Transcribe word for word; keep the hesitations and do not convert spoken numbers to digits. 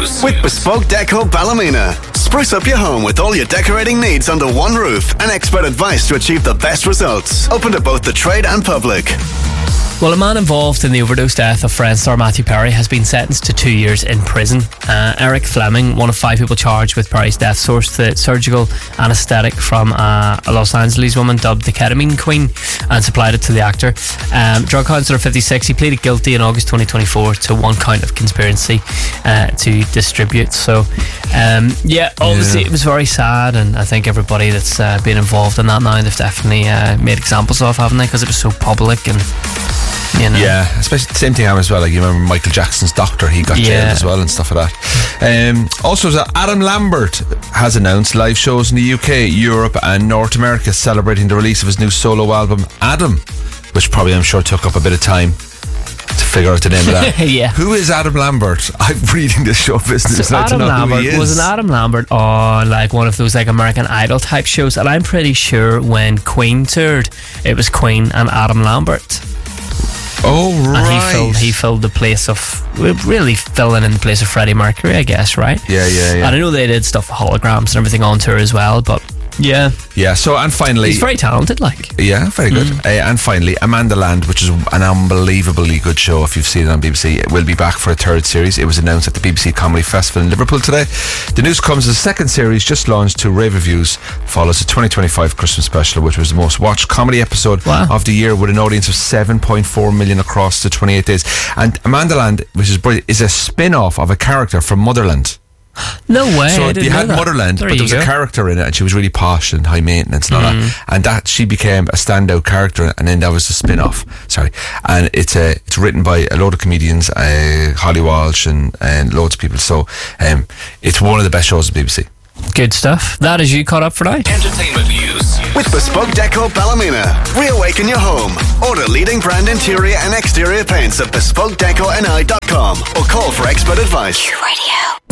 News. With Bespoke Deco Ballymena. Spruce up your home with all your decorating needs under one roof and expert advice to achieve the best results. Open to both the trade and public. Well, a man involved in the overdose death of Friends star Matthew Perry has been sentenced to two years in prison. Uh, Eric Fleming, one of five people charged with Perry's death, sourced the surgical anaesthetic from uh, a Los Angeles woman dubbed the Ketamine Queen and supplied it to the actor. Um, drug counsellor fifty-six, he pleaded guilty in August twenty twenty-four to one count of conspiracy uh, to distribute. So, um, yeah, obviously yeah. it was very sad, and I think everybody that's uh, been involved in that now, they've definitely uh, made examples of, haven't they? Because it was so public and... You know. Yeah, especially the same thing happened as well. Like, you remember Michael Jackson's doctor, he got yeah. jailed as well and stuff like that. Um, also, Adam Lambert has announced live shows in the U K, Europe and North America celebrating the release of his new solo album, Adam, which probably I'm sure took up a bit of time to figure out the name of that. Yeah. Who is Adam Lambert? I'm reading this show business. So and Adam I don't know Lambert who he is. was an Adam Lambert on like one of those like American Idol type shows, and I'm pretty sure when Queen toured, it was Queen and Adam Lambert. Oh, right. And he filled, he filled the place of, really filling in the place of Freddie Mercury, I guess, right? Yeah, yeah, yeah. And I know they did stuff with holograms and everything on tour as well, but yeah. Yeah, so, and finally... He's very talented, like. Yeah, very good. Mm. Uh, and finally, Amanda Land, which is an unbelievably good show if you've seen it on B B C, it will be back for a third series. It was announced at the B B C Comedy Festival in Liverpool today. The news comes as the second series, just launched to rave reviews, follows the twenty twenty-five Christmas special, which was the most watched comedy episode wow. of the year with an audience of seven point four million across the twenty-eight days. And Amanda Land, which is brilliant, is a spin-off of a character from Motherland. No way. So I didn't you had know that. Motherland, there but there was go. a character in it, and she was really posh and high maintenance and all mm. that. And that she became a standout character, and then that was the spin-off. Sorry, and it's a it's written by a load of comedians, uh, Holly Walsh and and loads of people. So um, it's one of the best shows on B B C. Good stuff. That is you caught up for now. Entertainment news. With Bespoke Deco Ballymena. Reawaken your home. Order leading brand interior and exterior paints at bespoke deco n i dot com or call for expert advice. Radio.